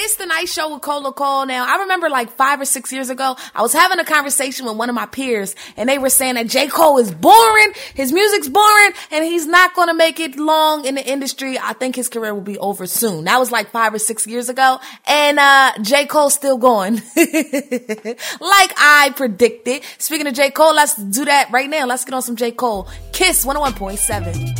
It's the Night Show with Cola Cole. Now, I remember like 5 or 6 years ago, I was having a conversation with one of my peers, and they were saying that J. Cole is boring, his music's boring, and he's not going to make it long in the industry. I think his career will be over soon. That was like 5 or 6 years ago, and J. Cole's still going. Like I predicted. Speaking of J. Cole, let's do that right now. Let's get on some J. Cole. Kiss 101.7.